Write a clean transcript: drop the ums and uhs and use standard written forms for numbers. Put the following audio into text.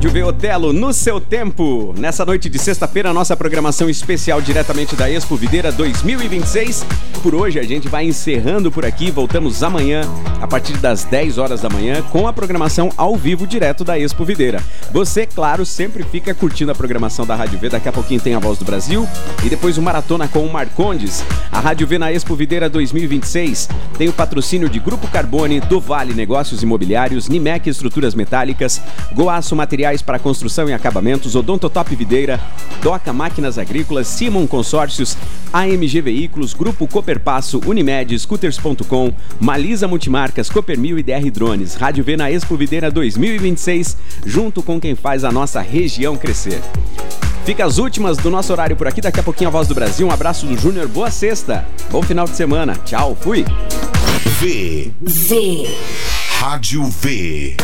Rádio V Otelo, no seu tempo. Nessa noite de sexta-feira, nossa programação especial diretamente da Expo Videira 2026. Por hoje a gente vai encerrando por aqui. Voltamos amanhã, a partir das 10 horas da manhã, com a programação ao vivo direto da Expo Videira. Você, claro, sempre fica curtindo a programação da Rádio V. Daqui a pouquinho tem a Voz do Brasil e depois o Maratona com o Marcondes. A Rádio V na Expo Videira 2026 tem o patrocínio de Grupo Carbone, do Vale Negócios Imobiliários, Nimec Estruturas Metálicas, Goaço Materiais para Construção e Acabamentos, Odontotop Videira, Doca Máquinas Agrícolas, Simon Consórcios, AMG Veículos, Grupo Cooperpasso, Unimed, Scooters.com, Malisa Multimarcas, Coopermil e DR Drones. Rádio V na Expo Videira 2026, junto com quem faz a nossa região crescer. Fica as últimas do nosso horário por aqui, daqui a pouquinho a Voz do Brasil. Um abraço do Júnior, boa sexta, bom final de semana, tchau, fui! V. Rádio V.